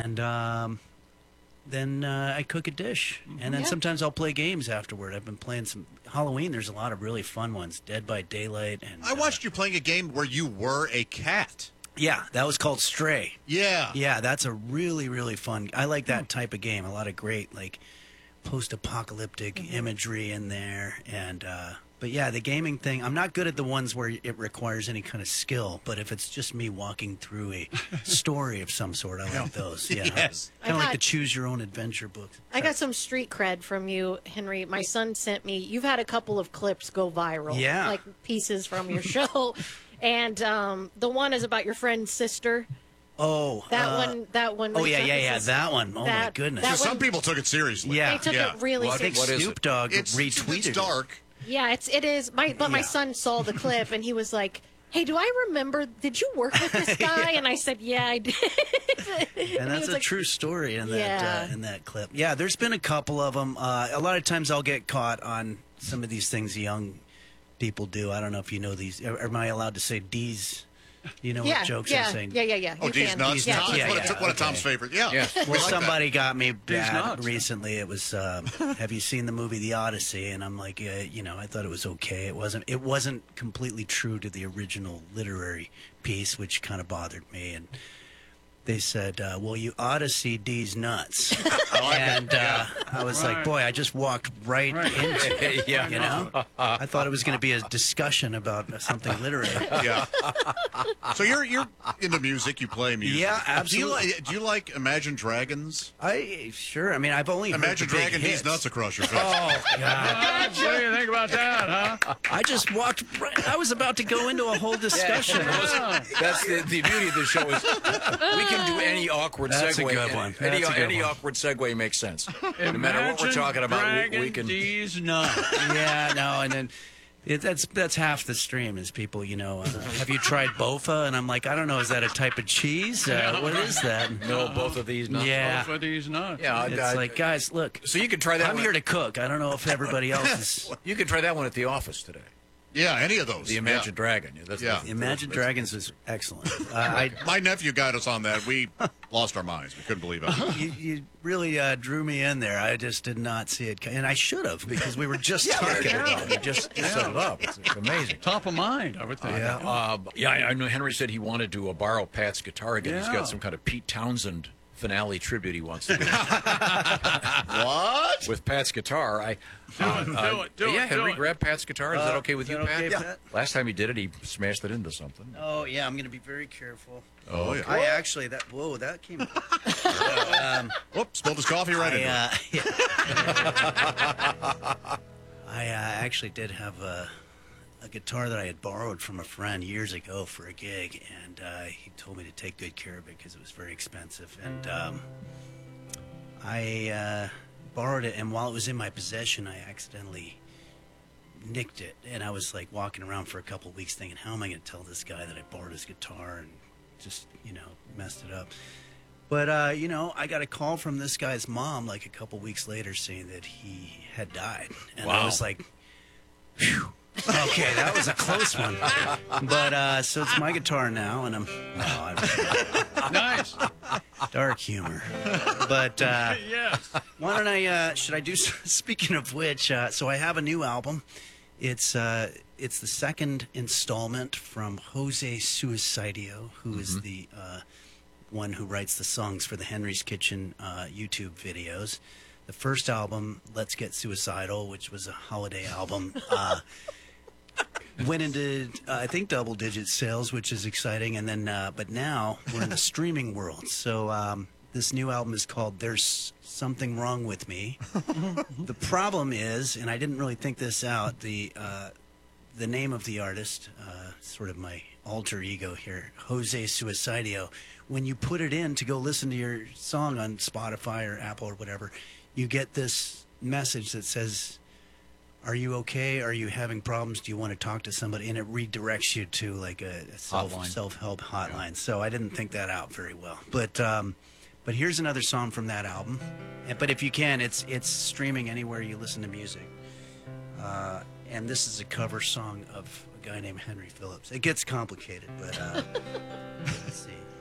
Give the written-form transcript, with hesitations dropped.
and then I cook a dish, and then sometimes I'll play games afterward. I've been playing some Halloween. There's a lot of really fun ones, Dead by Daylight. And I watched you playing a game where you were a cat. Yeah, that was called Stray. Yeah. Yeah, that's a really, really fun. I like that type of game. A lot of great, like, post-apocalyptic imagery in there. And, but yeah, the gaming thing, I'm not good at the ones where it requires any kind of skill, but if it's just me walking through a story of some sort, I like those. Yeah. Yes. Kind of like the Choose Your Own Adventure books. I got some street cred from you, Henry. My son sent me, you've had a couple of clips go viral. Yeah. Like pieces from your show. And the one is about your friend's sister. Oh. That one. Oh, yeah. That one. Oh, my goodness. that Some people took it seriously. Yeah. They took it really I think seriously. Snoop Dogg It's retweeted dark. Yeah, it is. My son saw the clip and he was like, "Hey, do I remember? Did you work with this guy?" And I said, "Yeah, I did." And that's a true story in that clip. Yeah, there's been a couple of them. A lot of times I'll get caught on some of these things young people do. I don't know if you know these. Am I allowed to say D's? You know what jokes I'm saying? Yeah. Oh, D's nuts. Yeah. One of Tom's favorite. Yeah. Well, somebody got me bad nuts. recently. It was, have you seen the movie The Odyssey? And I'm like, I thought it was okay. It wasn't completely true to the original literary piece, which kind of bothered me. And they said, well, you ought to see D's nuts. And I was like, boy, I just walked right into it. Yeah. You know? I thought it was going to be a discussion about something literary. Yeah. So you're into music. You play music. Yeah, absolutely. Do you like Imagine Dragons? Sure. I mean, I've only heard Imagine the big Dragon hits. D's nuts across your face. Oh, God. What do you think about that, huh? I just walked right. I was about to go into a whole discussion. That's the beauty of the show is we can do any awkward That's segue. a good one. Any That's a good one. awkward segue makes sense. No matter what we're talking about, we can. D's nuts. Yeah, no, and then that's half the stream is people, have you tried Bofa? And I'm like, I don't know, is that a type of cheese? What is that? No, both of these nuts. Yeah. Both of these nuts. Yeah, It's like, guys, look. so you can try that. I'm here to cook. I don't know if everybody else is. You can try that one at the office today. Yeah, any of those. The Imagine Dragon. Yeah. Imagine Dragons was excellent. My nephew got us on that. We lost our minds. We couldn't believe it. You really drew me in there. I just did not see it, and I should have because we were just talking about it. You just set it up. It's amazing. Top of mind, I would think. I know Henry said he wanted to borrow Pat's guitar again. He's Yeah. got some kind of Pete Townsend finale tribute he wants to do. What? With Pat's guitar. Do it, Henry, grab Pat's guitar. Is that okay with you, that Pat? okay, Pat? Last time he did it, he smashed it into something. Oh yeah, I'm going to be very careful. Oh, yeah. I actually that came. Whoops, spilled his coffee right into it. I actually did have a guitar that I had borrowed from a friend years ago for a gig, and he told me to take good care of it because it was very expensive. And I borrowed it, and while it was in my possession, I accidentally nicked it. And I was like walking around for a couple of weeks thinking, how am I going to tell this guy that I borrowed his guitar and just, messed it up. But, I got a call from this guy's mom like a couple weeks later saying that he had died. And I was like, phew. Okay, that was a close one. But, so it's my guitar now, and I'm Nice. dark humor. But, Yes. why don't I, should I do, speaking of which, so I have a new album. It's the second installment from Jose Suicidio, who is the one who writes the songs for the Henry's Kitchen YouTube videos. The first album, Let's Get Suicidal, which was a holiday album, went into, I think, double-digit sales, which is exciting. And then, but now we're in the streaming world. So this new album is called There's Something Wrong With Me. The problem is, and I didn't really think this out, the name of the artist, sort of my alter ego here, Jose Suicidio, when you put it in to go listen to your song on Spotify or Apple or whatever, you get this message that says, are you okay? Are you having problems? Do you want to talk to somebody? And it redirects you to like a self-help hotline. Yeah. So I didn't think that out very well. But here's another song from that album. But if you can, it's streaming anywhere you listen to music. And this is a cover song of a guy named Henry Phillips. It gets complicated, but let's see.